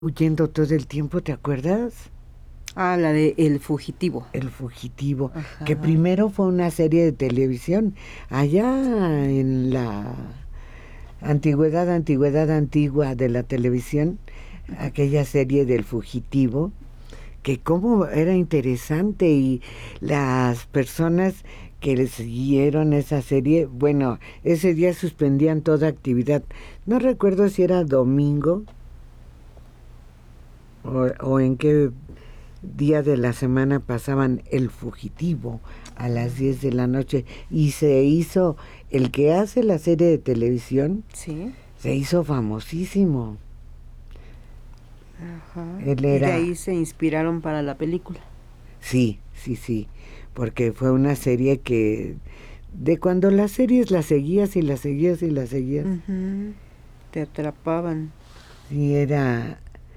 huyendo todo el tiempo, ¿te acuerdas? Ah, la de El Fugitivo. El Fugitivo, Ajá. que primero fue una serie de televisión, allá en la antigua de la televisión, aquella serie del Fugitivo, que cómo era interesante, y las personas que le siguieron esa serie, bueno, ese día suspendían toda actividad. No recuerdo si era domingo o en qué día de la semana pasaban El Fugitivo a las 10 de la noche, y se hizo, el que hace la serie de televisión, Sí. se hizo famosísimo. Ajá. Él Y de era, ahí se inspiraron para la película. sí, porque fue una serie que, de cuando las series las seguías y las seguías y las seguías, Ujú. Te atrapaban. sí, era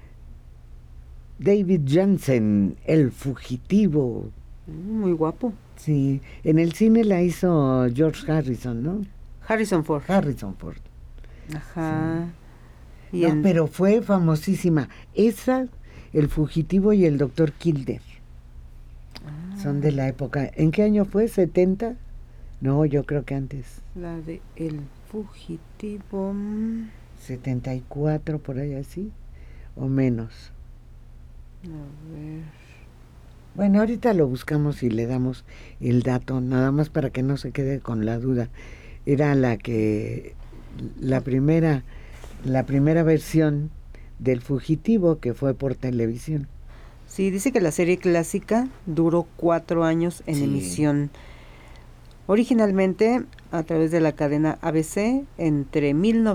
David Jansen, El Fugitivo. Muy guapo. Sí, en el cine la hizo George Harrison, ¿no? Harrison Ford. Harrison Ford. Ajá. Sí. Y No, pero fue famosísima. Esa, El Fugitivo y el Doctor Kilder. Son de la época. ¿En qué año fue? ¿70? No, yo creo que antes. La de El Fugitivo. 74, por ahí así. O menos. A ver. Bueno, ahorita lo buscamos y le damos el dato, nada más para que no se quede con la duda. Era la primera versión del Fugitivo, que fue por televisión. Sí, dice que la serie clásica duró 4 años en emisión. Originalmente a través de la cadena ABC entre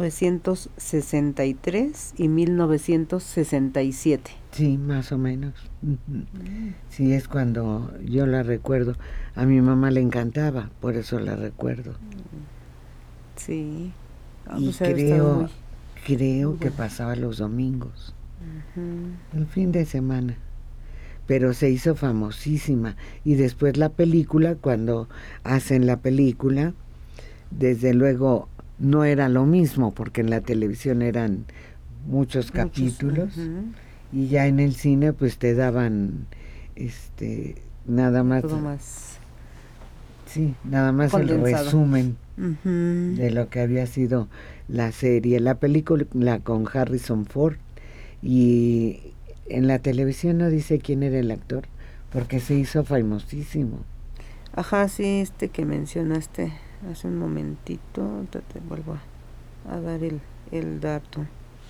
1963 y 1967. Sí, más o menos. Sí, es cuando yo la recuerdo. A mi mamá le encantaba, por eso la recuerdo. Sí. Y Pues ha estado muy creo que bueno. pasaba los domingos, Uh-huh. el fin de semana. Pero se hizo famosísima. Y después la película, cuando hacen la película, desde luego no era lo mismo, porque en la televisión eran muchos capítulos. Y ya en el cine pues te daban nada más, todo más sí, nada más condensado. el resumen Uh-huh. de lo que había sido la serie, la película con Harrison Ford. Y en la televisión no dice quién era el actor, porque se hizo famosísimo. Ajá, sí, que mencionaste hace un momentito, te vuelvo a dar el dato.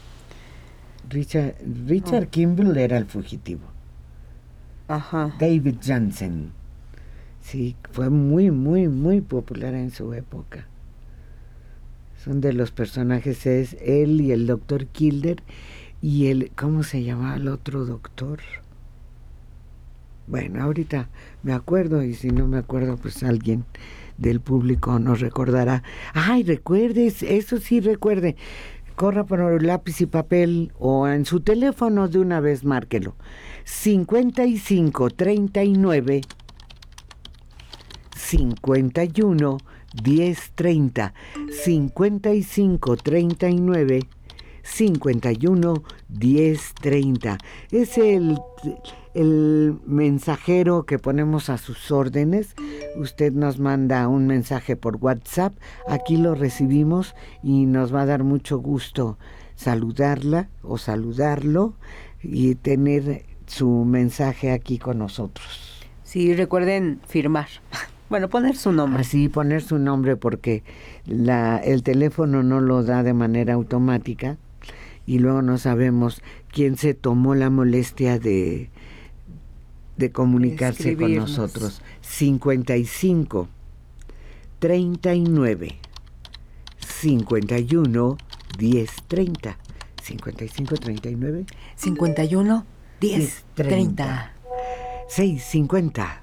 Richard Kimball era el fugitivo. Ajá. David Jansen, sí, fue muy, muy, muy popular en su época. Son de los personajes, es él y el doctor Kilder, y el, ¿cómo se llamaba el otro doctor? Bueno, ahorita me acuerdo, y si no me acuerdo, pues alguien del público nos recordará. ¡Ay, recuerdes! Eso sí, recuerde. Corra por lápiz y papel, o en su teléfono de una vez, márquelo. 5539 51 1030. 5539 51 1030. Es el mensajero que ponemos a sus órdenes. Usted nos manda un mensaje por WhatsApp, aquí lo recibimos y nos va a dar mucho gusto saludarla o saludarlo y tener su mensaje aquí con nosotros. Sí, recuerden firmar. Bueno, poner su nombre. Así, poner su nombre, porque el teléfono no lo da de manera automática y luego no sabemos quién se tomó la molestia de comunicarse con nosotros. 55 39 51 1030. 55 39 51 1030. 650.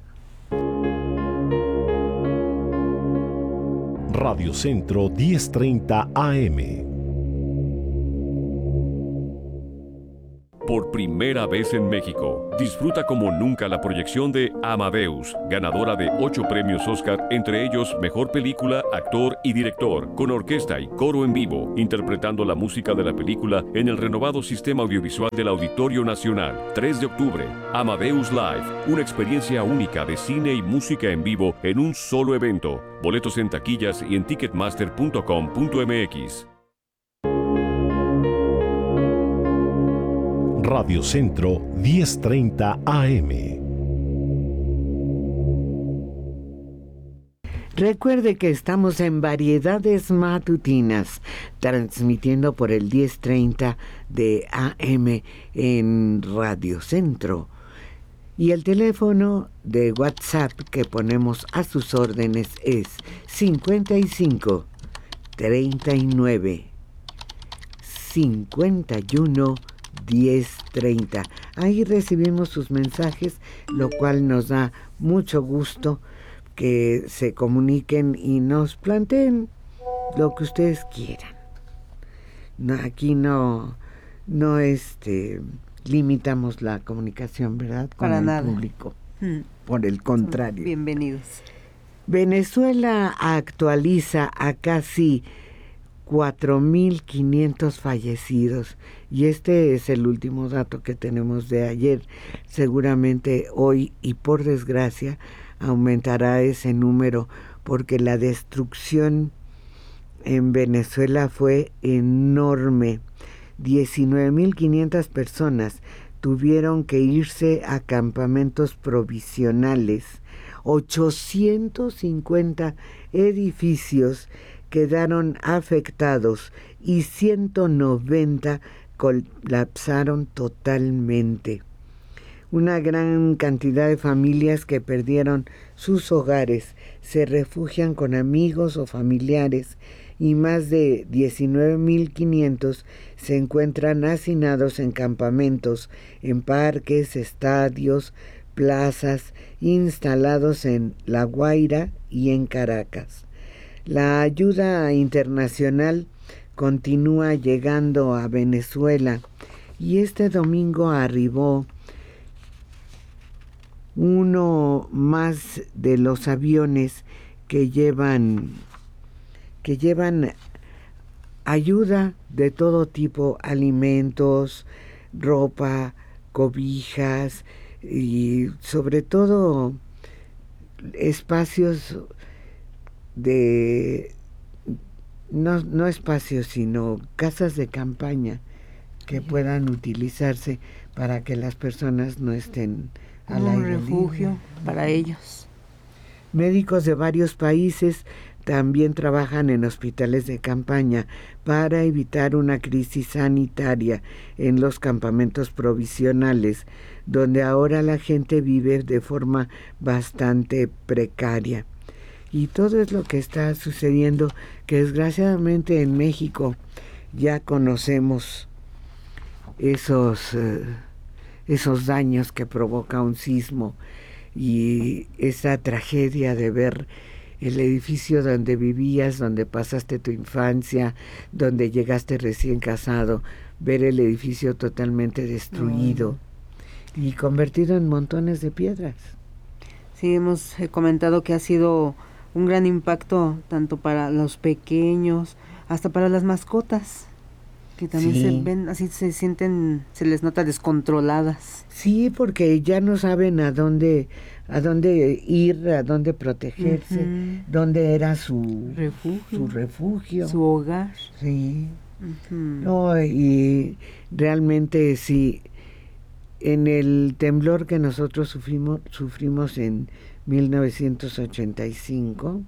Radio Centro 1030 AM. por primera vez en México. Disfruta como nunca la proyección de Amadeus, ganadora de 8 premios Oscar, entre ellos Mejor Película, Actor y Director, con orquesta y coro en vivo, interpretando la música de la película en el renovado sistema audiovisual del Auditorio Nacional. 3 de octubre, Amadeus Live, una experiencia única de cine y música en vivo en un solo evento. Boletos en taquillas y en ticketmaster.com.mx. Radio Centro 1030 AM. Recuerde que estamos en Variedades Matutinas, transmitiendo por el 1030 de AM en Radio Centro. Y el teléfono de WhatsApp que ponemos a sus órdenes es 55 39 51 1030. Ahí recibimos sus mensajes, lo cual nos da mucho gusto que se comuniquen y nos planteen lo que ustedes quieran. No, aquí no limitamos la comunicación, ¿verdad? Con Para el nada. Público. Por el contrario. Bienvenidos. Venezuela actualiza a casi 4.500 fallecidos y este es el último dato que tenemos de ayer. Seguramente hoy, y por desgracia, aumentará ese número porque la destrucción en Venezuela fue enorme. 19.500 personas tuvieron que irse a campamentos provisionales. 850 edificios quedaron afectados y 190 colapsaron totalmente. Una gran cantidad de familias que perdieron sus hogares se refugian con amigos o familiares y más de 19.500 se encuentran hacinados en campamentos, en parques, estadios, plazas, instalados en La Guaira y en Caracas. La ayuda internacional continúa llegando a Venezuela y este domingo arribó uno más de los aviones que llevan ayuda de todo tipo, alimentos, ropa, cobijas y sobre todo espacios no espacios, sino casas de campaña que puedan utilizarse para que las personas no estén al aire libre. Un refugio para ellos. Médicos de varios países también trabajan en hospitales de campaña para evitar una crisis sanitaria en los campamentos provisionales, donde ahora la gente vive de forma bastante precaria. Y todo es lo que está sucediendo, que desgraciadamente en México ya conocemos esos daños que provoca un sismo y esa tragedia de ver el edificio donde vivías, donde pasaste tu infancia, donde llegaste recién casado, ver el edificio totalmente destruido y convertido en montones de piedras. Sí, hemos comentado que ha sido un gran impacto tanto para los pequeños, hasta para las mascotas, que también Sí. se ven, así se sienten, se les nota descontroladas. Sí, porque ya no saben a dónde ir, a dónde protegerse, dónde era su refugio. Su hogar. Sí. No, y realmente sí, en el temblor que nosotros sufrimos en 1985,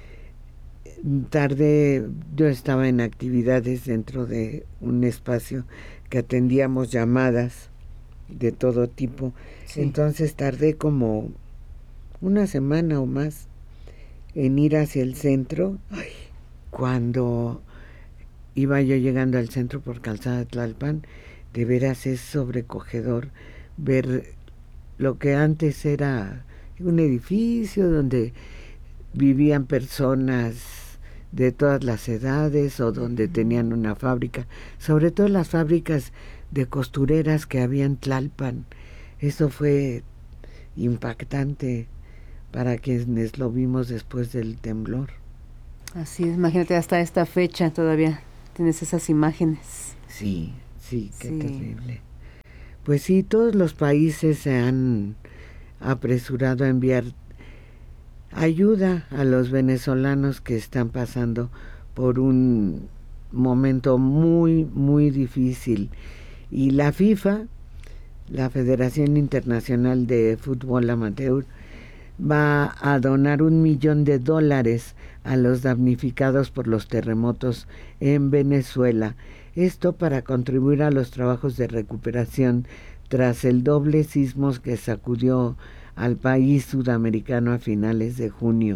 yo estaba en actividades dentro de un espacio que atendíamos llamadas de todo tipo. Sí. Entonces tardé como una semana o más en ir hacia el centro. Ay, cuando iba yo llegando al centro por Calzada de Tlalpan, de veras es sobrecogedor ver lo que antes era un edificio donde vivían personas de todas las edades o donde tenían una fábrica, sobre todo las fábricas de costureras que había en Tlalpan. Eso fue impactante para quienes lo vimos después del temblor. Así es, imagínate, hasta esta fecha todavía tienes esas imágenes. Sí, qué terrible. Pues sí, todos los países se han apresurado a enviar ayuda a los venezolanos que están pasando por un momento muy, muy difícil. Y la FIFA, la Federación Internacional de Fútbol Amateur, va a donar $1 millón a los damnificados por los terremotos en Venezuela. Esto para contribuir a los trabajos de recuperación tras el doble sismo que sacudió al país sudamericano a finales de junio.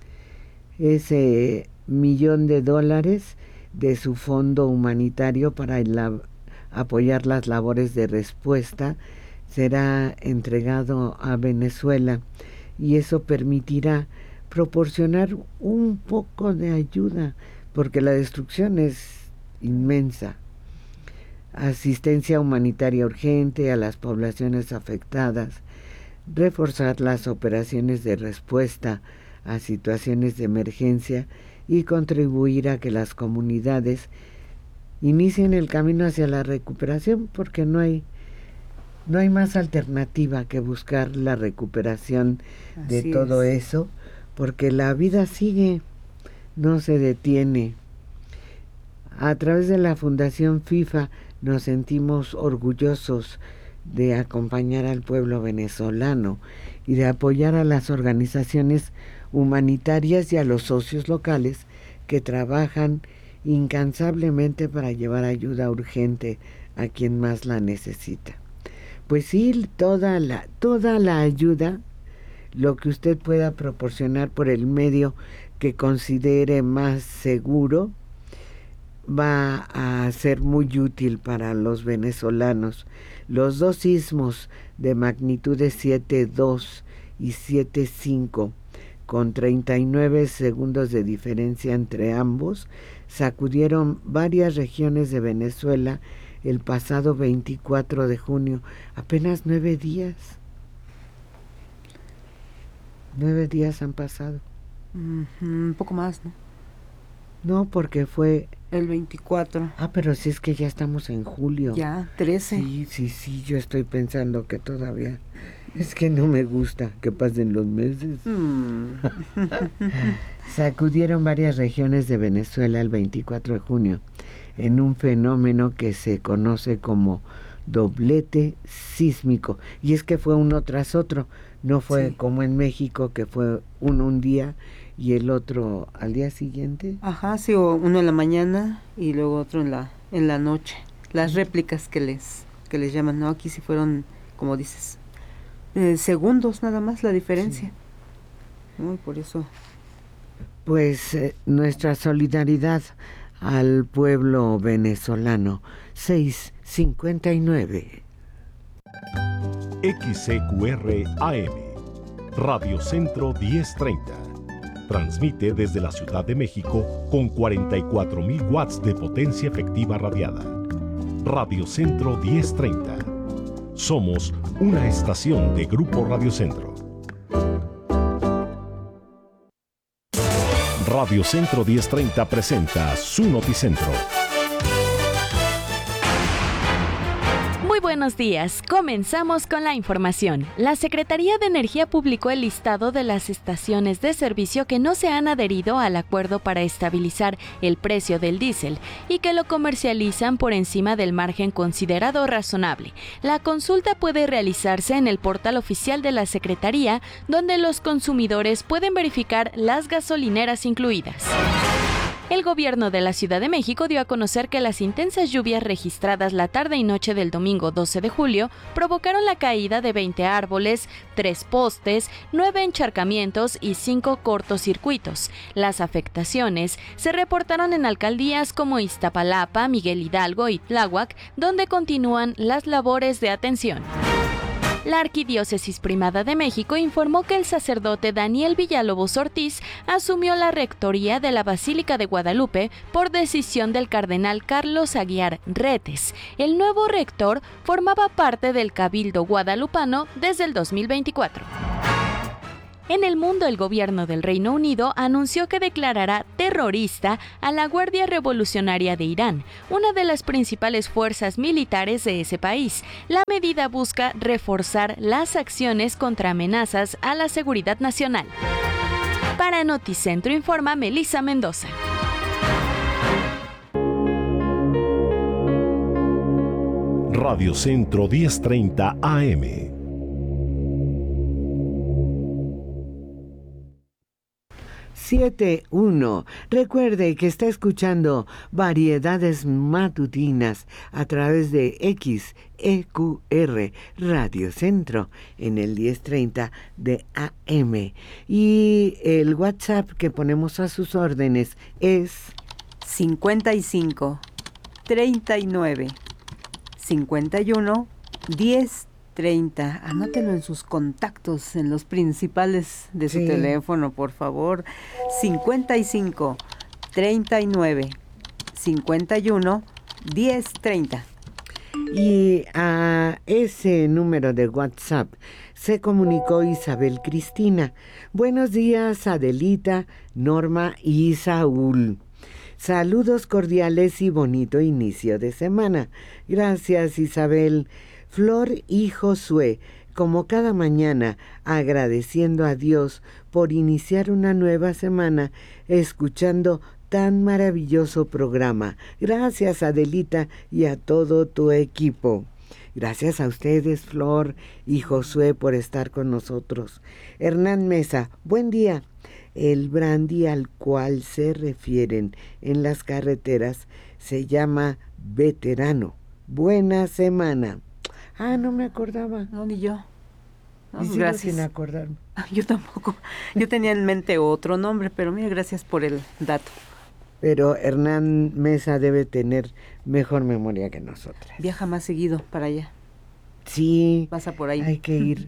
Ese $1 millón de su fondo humanitario para apoyar las labores de respuesta será entregado a Venezuela, y eso permitirá proporcionar un poco de ayuda, porque la destrucción es inmensa. Asistencia humanitaria urgente a las poblaciones afectadas, reforzar las operaciones de respuesta a situaciones de emergencia y contribuir a que las comunidades inicien el camino hacia la recuperación, porque no hay más alternativa que buscar la recuperación de todo eso, porque la vida sigue, no se detiene. A través de la Fundación FIFA nos sentimos orgullosos de acompañar al pueblo venezolano y de apoyar a las organizaciones humanitarias y a los socios locales que trabajan incansablemente para llevar ayuda urgente a quien más la necesita. Pues sí, toda la ayuda, lo que usted pueda proporcionar por el medio que considere más seguro, va a ser muy útil para los venezolanos. Los dos sismos de magnitudes 7.2 y 7.5, con 39 segundos de diferencia entre ambos, sacudieron varias regiones de Venezuela el pasado 24 de junio. Apenas 9 días. 9 días han pasado. Un poco más, ¿no? No, porque fue el 24. Pero si es que ya estamos en julio. Ya, 13. Sí, yo estoy pensando que todavía... Es que no me gusta que pasen los meses. Sacudieron varias regiones de Venezuela el 24 de junio, en un fenómeno que se conoce como doblete sísmico. Y es que fue uno tras otro, no fue como en México, que fue uno un día y el otro al día siguiente. Ajá, sí, o uno en la mañana y luego otro en la noche. Las réplicas que les llaman, ¿no? Aquí sí fueron, como dices, segundos nada más la diferencia. Sí. Por eso. Pues nuestra solidaridad al pueblo venezolano. 6:59. XCQR AM, Radio Centro 1030. Transmite desde la Ciudad de México con 44,000 watts de potencia efectiva radiada. Radio Centro 1030. Somos una estación de Grupo Radio Centro. Radio Centro 1030 presenta su Noticentro. Muy buenos días, comenzamos con la información. La Secretaría de Energía publicó el listado de las estaciones de servicio que no se han adherido al acuerdo para estabilizar el precio del diésel y que lo comercializan por encima del margen considerado razonable. La consulta puede realizarse en el portal oficial de la Secretaría, donde los consumidores pueden verificar las gasolineras incluidas. El gobierno de la Ciudad de México dio a conocer que las intensas lluvias registradas la tarde y noche del domingo 12 de julio provocaron la caída de 20 árboles, 3 postes, 9 encharcamientos y 5 cortocircuitos. Las afectaciones se reportaron en alcaldías como Iztapalapa, Miguel Hidalgo y Tláhuac, donde continúan las labores de atención. La Arquidiócesis Primada de México informó que el sacerdote Daniel Villalobos Ortiz asumió la rectoría de la Basílica de Guadalupe por decisión del cardenal Carlos Aguiar Retes. El nuevo rector formaba parte del Cabildo guadalupano desde el 2024. En el mundo, el gobierno del Reino Unido anunció que declarará terrorista a la Guardia Revolucionaria de Irán, una de las principales fuerzas militares de ese país. La medida busca reforzar las acciones contra amenazas a la seguridad nacional. Para Noticentro informa Melissa Mendoza. Radio Centro 1030 AM. Recuerde que está escuchando Variedades Matutinas a través de XEQR Radio Centro en el 1030 de AM. Y el WhatsApp que ponemos a sus órdenes es 55 39 51 10 30. Anótelo en sus contactos, en los principales de su teléfono, por favor. 55 39 51 10 30. Y a ese número de WhatsApp se comunicó Isabel Cristina. Buenos días, Adelita, Norma y Saúl. Saludos cordiales y bonito inicio de semana. Gracias, Isabel. Flor y Josué, como cada mañana, agradeciendo a Dios por iniciar una nueva semana, escuchando tan maravilloso programa. Gracias, Adelita, y a todo tu equipo. Gracias a ustedes, Flor y Josué, por estar con nosotros. Hernán Mesa, buen día. El brandy al cual se refieren en las carreteras se llama Veterano. Buena semana. Ah, no me acordaba. No, ni yo. No, y gracias. Sin acordarme. Yo tampoco. Yo tenía en mente otro nombre, pero mira, gracias por el dato. Pero Hernán Mesa debe tener mejor memoria que nosotras. Viaja más seguido para allá. Sí. Pasa por ahí. Hay que ir.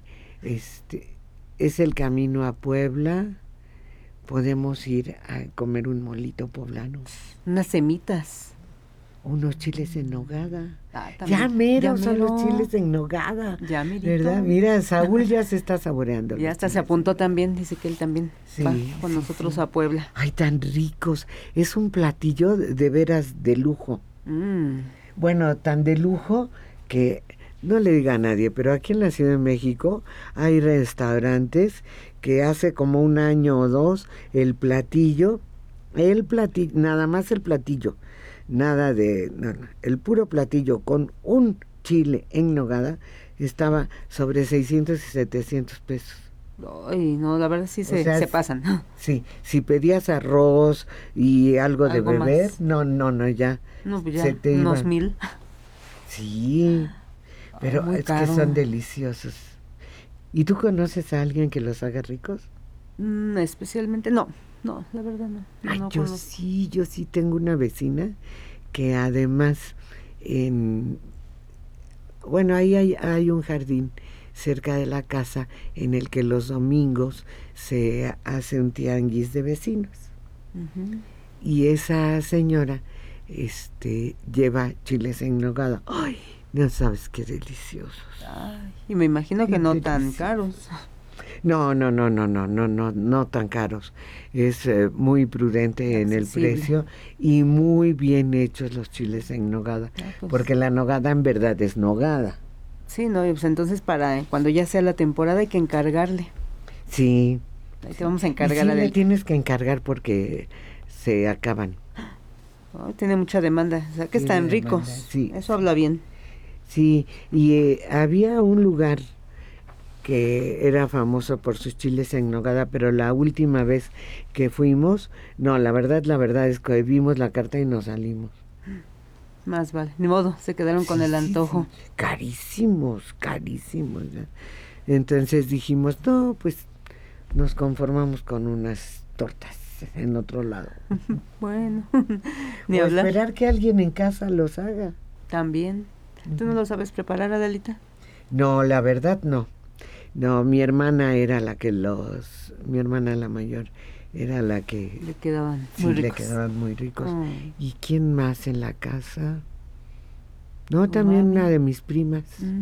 Es el camino a Puebla. Podemos ir a comer un molito poblano. Unas semitas. Unos chiles en nogada. Ya mero son los chiles en nogada. Ya merito. ¿Verdad? Mira, Saúl ya se está saboreando. Ya hasta se apuntó también, dice que él también va con nosotros a Puebla. Ay, tan ricos. Es un platillo de veras de lujo. Bueno, tan de lujo que no le diga a nadie, pero aquí en la Ciudad de México hay restaurantes que hace como un año o dos el platillo, nada más el platillo. Nada de... No, el puro platillo con un chile en nogada estaba sobre 600 y 700 pesos. Ay, no, la verdad sí se pasan. Sí, si pedías arroz y algo de beber, más. No, ya. No, pues ya, se te unos iban. 1000. Sí, pero es caro. Que son deliciosos. ¿Y tú conoces a alguien que los haga ricos? Especialmente, no, la verdad no. Ay, no yo conozco. sí tengo una vecina que además, ahí hay un jardín cerca de la casa en el que los domingos se hace un tianguis de vecinos. Uh-huh. Y esa señora lleva chiles en nogada. ¡Ay! No sabes qué deliciosos. Ay, y me imagino que no tan caros. No tan caros. Es muy prudente en el precio y muy bien hechos los chiles en nogada, porque la nogada en verdad es nogada. Sí, no, pues entonces para cuando ya sea la temporada hay que encargarle. Sí. Ahí te vamos a encargar. Y sí, le tienes que encargar porque se acaban. Oh, tiene mucha demanda, o sea que están ricos. Sí. Eso habla bien. Sí, y había un lugar que era famoso por sus chiles en nogada, pero la última vez que fuimos, la verdad es que vimos la carta y nos salimos. Más vale, ni modo, se quedaron con el antojo. Sí. Carísimos. ¿Ya? Entonces dijimos, no, pues nos conformamos con unas tortas en otro lado. Bueno, ni hablar. Esperar que alguien en casa los haga. También. ¿Tú no lo sabes preparar, Adelita? No, la verdad no. No, mi hermana era la que mi hermana la mayor era la que Le quedaban sí muy le ricos. quedaban muy ricos. Ay. ¿Y quién más en la casa? No, ¿Tu también mami? una de mis primas.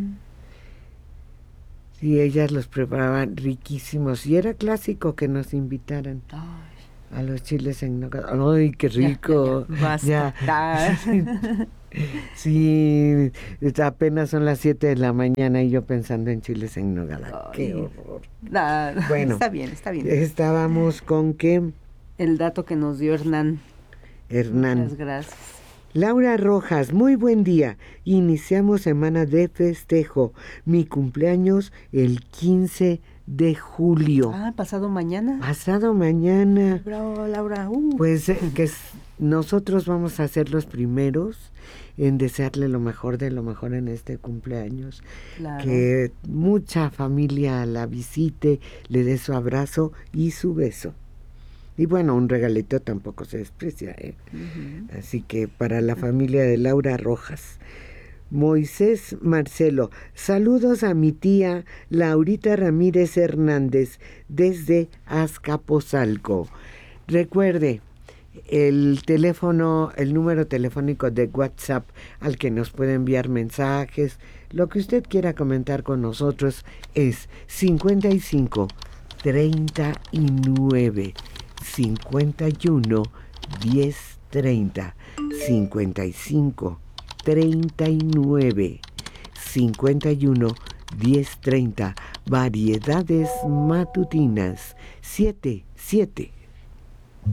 Sí, ellas los preparaban riquísimos y era clásico que nos invitaran Ay, a los chiles en nogada. ¡Ay, qué rico! ya, basta. Ya. Sí, apenas son las 7 de la mañana y yo pensando en chiles en nogada. ¡Qué Ay. horror! Bueno, Bueno, está bien. estábamos con que El dato que nos dio Hernán. Hernán. Muchas gracias. Laura Rojas, muy buen día. Iniciamos semana de festejo. Mi cumpleaños el 15 de julio. Pasado mañana. Pasado mañana. Bravo, Laura. Pues nosotros vamos a ser los primeros en desearle lo mejor de lo mejor en este cumpleaños. Claro. Que mucha familia la visite, le dé su abrazo y su beso. Y bueno, un regalito tampoco se desprecia, ¿eh? Uh-huh. Así que para la familia de Laura Rojas. Moisés Marcelo, saludos a mi tía Laurita Ramírez Hernández desde Azcapotzalco. Recuerde, el número telefónico de WhatsApp al que nos puede enviar mensajes, lo que usted quiera comentar con nosotros es 55 39 51 10 30 55 39 51 10 30. Variedades matutinas 777.